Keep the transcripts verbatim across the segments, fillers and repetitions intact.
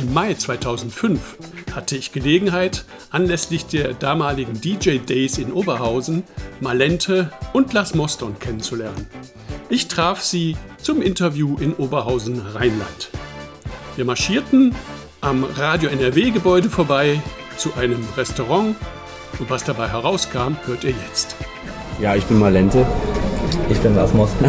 Im Mai zweitausendfünf hatte ich Gelegenheit, anlässlich der damaligen D J Days in Oberhausen, Malente und Lars Moston kennenzulernen. Ich traf sie zum Interview in Oberhausen-Rheinland. Wir marschierten am Radio N R W-Gebäude vorbei zu einem Restaurant und was dabei herauskam, hört ihr jetzt. Ja, ich bin Malente. Ich bin Lars Moston.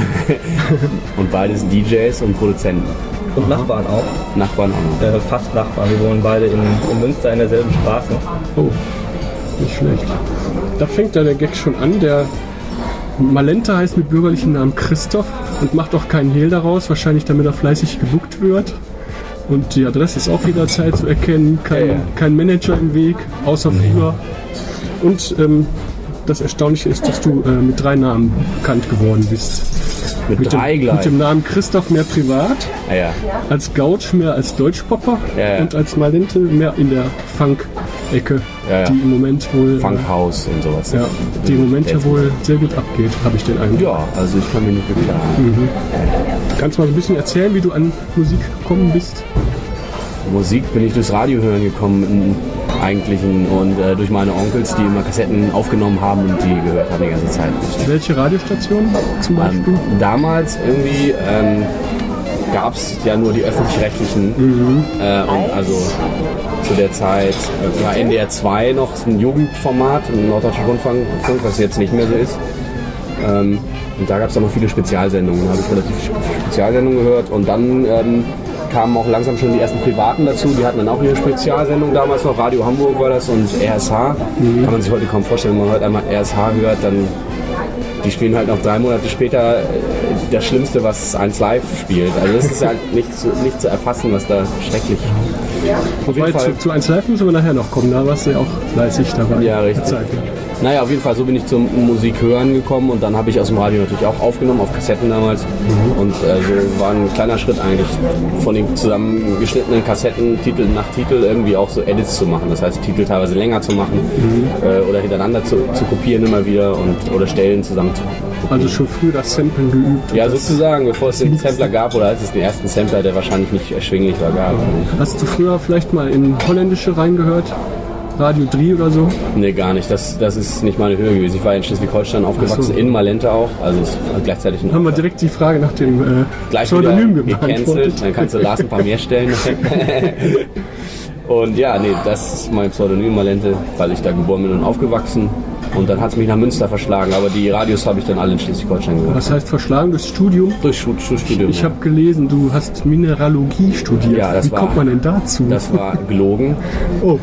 Und beides D Js und Produzenten. Und Nachbarn auch. Nachbarn auch. Äh, fast Nachbarn. Wir wohnen beide in, in Münster in derselben Straße. Oh, nicht schlecht. Da fängt ja der Gag schon an. Der Malente heißt mit bürgerlichen Namen Christoph und macht auch keinen Hehl daraus. Wahrscheinlich damit er fleißig gebucht wird. Und die Adresse ist auch jederzeit zu erkennen. Kein, ja, ja. kein Manager im Weg, außer Flieger. Und ähm, das Erstaunliche ist, dass du äh, mit drei Namen bekannt geworden bist. Mit, mit drei dem, gleich? Mit dem Namen Christoph mehr privat, ja, ja. als Gouch mehr als Deutschpopper ja, ja. und als Malente mehr in der Funk-Ecke, ja, ja. die im Moment wohl... Funkhaus und sowas. Ja, die im Moment ja wohl sehr gut abgeht, habe ich den Eindruck. Ja, also ich kann mich nicht beklagen. Mhm. Kannst du mal ein bisschen erzählen, wie du an Musik gekommen bist? Musik bin ich durchs Radio hören gekommen im Eigentlichen und äh, durch meine Onkels, die immer Kassetten aufgenommen haben und die gehört haben die ganze Zeit. Welche Radiostation zum Beispiel? Ähm, damals irgendwie ähm, gab es ja nur die öffentlich-rechtlichen mhm. äh, und also zu der Zeit äh, war N D R zwei noch ein Jugendformat, ein Norddeutscher Rundfunk, was jetzt nicht mehr so ist. Ähm, und da gab es dann noch viele Spezialsendungen. Da habe ich relativ viele Spezialsendungen gehört und dann ähm, kamen auch langsam schon die ersten Privaten dazu. Die hatten dann auch ihre Spezialsendung damals noch. Radio Hamburg war das und R S H. Mhm. Kann man sich heute kaum vorstellen, wenn man heute einmal R S H hört, dann die spielen halt noch drei Monate später das Schlimmste, was eins live spielt. Also das ist halt nicht zu, nicht zu erfassen, was da schrecklich ist. Wobei zu, zu eins live müssen wir nachher noch kommen, da warst du ja auch fleißig dabei. Ja, richtig. Zeit, ja. Naja, auf jeden Fall, so bin ich zum Musik hören gekommen und dann habe ich aus dem Radio natürlich auch aufgenommen, auf Kassetten damals. Mhm. Und äh, so war ein kleiner Schritt eigentlich, von den zusammengeschnittenen Kassetten Titel nach Titel irgendwie auch so Edits zu machen. Das heißt, Titel teilweise länger zu machen mhm. äh, oder hintereinander zu, zu kopieren immer wieder und oder Stellen zusammen zu kopieren. Also schon früh das Samplen geübt? Ja, sozusagen, bevor es den Sampler gab oder als es den ersten Sampler, der wahrscheinlich nicht erschwinglich war, gab. Hast du früher vielleicht mal in Holländische reingehört? Radio drei oder so? Nee, gar nicht. Das, das ist nicht meine Höhe gewesen. Ich war in Schleswig-Holstein aufgewachsen, so. In Malente auch. Also es war gleichzeitig ein haben wir direkt die Frage nach dem äh, Pseudonym gecancelt. Dann kannst du Lars ein paar mehr stellen. Und ja, nee, das ist mein Pseudonym Malente, weil ich da geboren bin und aufgewachsen. Und dann hat es mich nach Münster verschlagen, aber die Radios habe ich dann alle in Schleswig-Holstein gehört. Was heißt verschlagen? Durchs Studium? Durch Studium. Ich, ich habe gelesen, du hast Mineralogie studiert. Ja, das Wie war, kommt man denn dazu? Das war gelogen. Oh.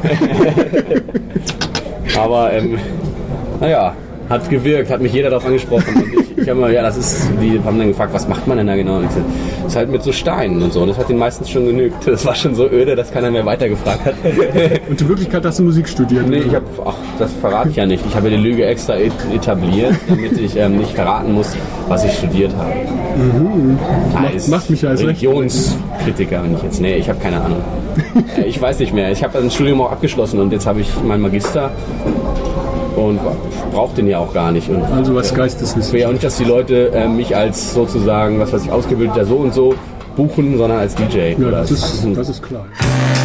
Aber, ähm, naja, hat gewirkt, hat mich jeder darauf angesprochen. Und ich, ich habe mal, ja, das ist, die haben dann gefragt, was macht man denn da genau? Und ich gesagt, das ist halt mit so Steinen und so. Und das hat den meistens schon genügt. Das war schon so öde, dass keiner mehr weitergefragt hat. Und in Wirklichkeit hast du Musik studiert? Nee, ich habe, ach, das verrate ich ja nicht. Ich habe die Lüge extra etabliert, damit ich ähm, nicht verraten muss, was ich studiert habe. Mhm. Ah, macht, macht mich ja als Religionskritiker, wenn ich jetzt, nee, ich habe keine Ahnung. Ich weiß nicht mehr. Ich habe das Studium auch abgeschlossen und jetzt habe ich meinen Magister. Und braucht den ja auch gar nicht. Und also was Geisteswissenschaft. Ich will ja auch nicht, dass die Leute äh, mich als sozusagen, was weiß ich, ausgebildeter so und so buchen, sondern als D J. Ja, das ist, das ist klar.